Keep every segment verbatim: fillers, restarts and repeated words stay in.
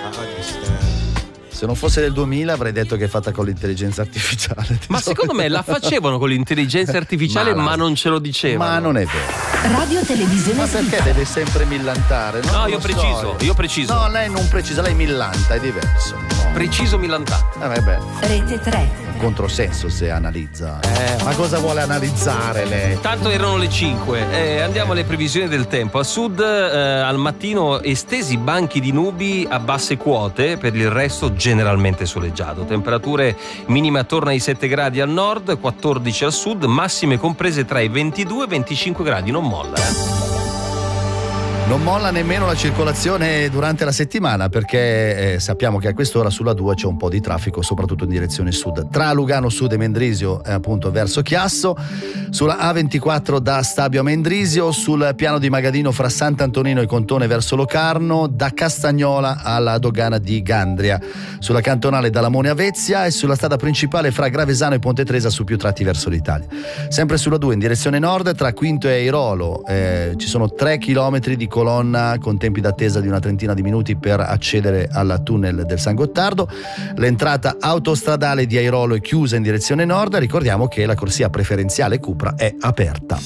Se non fosse del duemila avrei detto che è fatta con l'intelligenza artificiale. Ma secondo me la facevano con l'intelligenza artificiale, ma, ma, ma non ce lo dicevano. Ma non è vero. Radio Televisione Ma perché deve sempre millantare? Non no, io preciso, io preciso. No, lei non precisa, lei millanta, è diverso. No. Preciso millantare. Eh, vabbè. Rete tre. Controsenso se analizza. Eh, ma cosa vuole analizzare lei? Tanto erano le cinque. Eh, andiamo alle previsioni del tempo. A sud eh, al mattino estesi banchi di nubi a basse quote, per il resto generalmente soleggiato. Temperature minime attorno ai sette gradi al nord, quattordici al sud, massime comprese tra i ventidue e i venticinque gradi. Non molla, eh. Non molla nemmeno la circolazione durante la settimana, perché eh, sappiamo che a quest'ora sulla due c'è un po' di traffico, soprattutto in direzione sud. Tra Lugano Sud e Mendrisio, eh, appunto verso Chiasso, sulla A ventiquattro da Stabio a Mendrisio, sul piano di Magadino fra Sant'Antonino e Contone verso Locarno, da Castagnola alla dogana di Gandria, sulla cantonale da Lamone a Vezia e sulla strada principale fra Gravesano e Ponte Tresa su più tratti verso l'Italia. Sempre sulla due in direzione nord, tra Quinto e Airolo, eh, ci sono tre chilometri di colonna con tempi d'attesa di una trentina di minuti per accedere al tunnel del San Gottardo. L'entrata autostradale di Airolo è chiusa in direzione nord. Ricordiamo che la corsia preferenziale Cupra è aperta.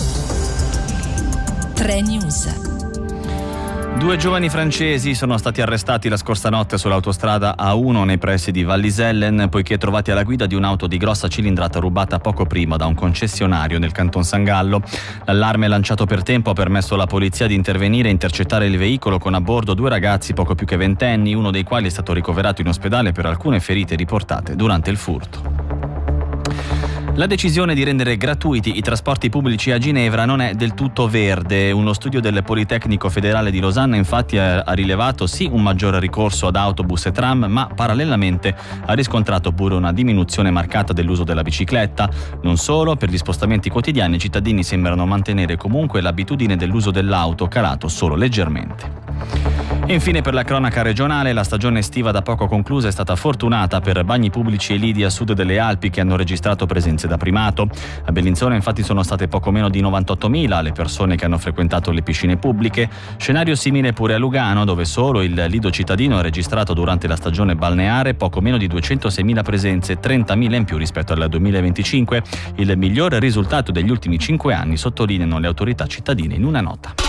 tre News. Due giovani francesi sono stati arrestati la scorsa notte sull'autostrada A uno nei pressi di Vallisellen, poiché trovati alla guida di un'auto di grossa cilindrata rubata poco prima da un concessionario nel Canton San Gallo. L'allarme lanciato per tempo ha permesso alla polizia di intervenire e intercettare il veicolo con a bordo due ragazzi poco più che ventenni, uno dei quali è stato ricoverato in ospedale per alcune ferite riportate durante il furto. La decisione di rendere gratuiti i trasporti pubblici a Ginevra non è del tutto verde. Uno studio del Politecnico Federale di Losanna infatti ha rilevato sì un maggior ricorso ad autobus e tram, ma parallelamente ha riscontrato pure una diminuzione marcata dell'uso della bicicletta. Non solo, per gli spostamenti quotidiani i cittadini sembrano mantenere comunque l'abitudine dell'uso dell'auto, calato solo leggermente. E infine, per la cronaca regionale, la stagione estiva da poco conclusa è stata fortunata per bagni pubblici e lidi a sud delle Alpi che hanno registrato presenze da primato. A Bellinzona infatti sono state poco meno di novantottomila le persone che hanno frequentato le piscine pubbliche, scenario simile pure a Lugano, dove solo il lido cittadino ha registrato durante la stagione balneare poco meno di duecentoseimila presenze, trentamila in più rispetto al duemilaventicinque, il miglior risultato degli ultimi cinque anni, sottolineano le autorità cittadine in una nota.